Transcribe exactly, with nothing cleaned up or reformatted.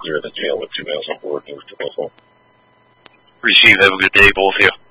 clear the tail with two males on board. Move to Buffalo. Receive. Have a good day, both of you.